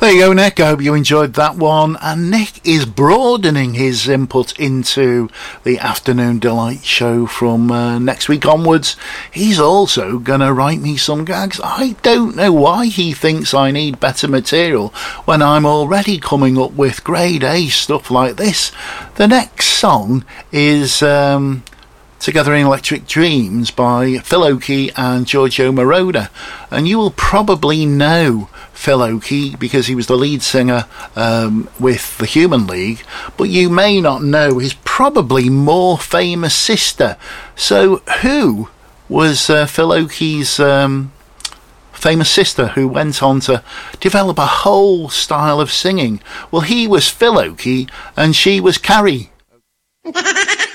There you go, Nick. I hope you enjoyed that one. And Nick is broadening his input into the Afternoon Delight show from next week onwards. He's also going to write me some gags. I don't know why he thinks I need better material when I'm already coming up with grade A stuff like this. The next song is Together in Electric Dreams by Phil Oakey and Giorgio Moroder. And you will probably know Phil Oakey because he was the lead singer with the Human League, but you may not know his probably more famous sister. So who was Phil Oakey's famous sister who went on to develop a whole style of singing? Well, he was Phil Oakey and she was Carrie.